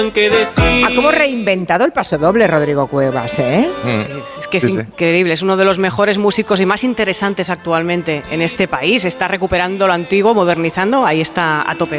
Ha como reinventado el pasodoble Rodrigo Cuevas, ¿eh? Sí, es que es increíble, es uno de los mejores músicos y más interesantes actualmente en este país. Está recuperando lo antiguo, modernizando, ahí está a tope.